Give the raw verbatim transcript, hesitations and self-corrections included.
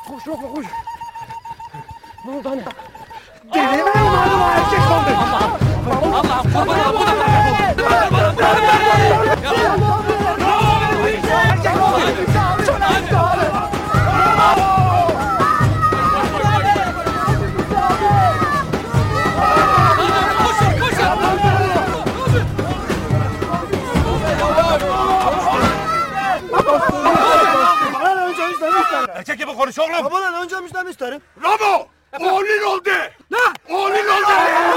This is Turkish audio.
Koş Lokman koş. Ne oldu hani? Delinin oğlu erkek oldu. Allah'ım Allah'ım kurban olayım bu da Erkek oldu. Bana önce müjdemi isterim. Erkek gibi konuş oğlum. Bana önce müjdemi isterim. Ramo! Oğlun oldu. Ne? Oğlun oldu.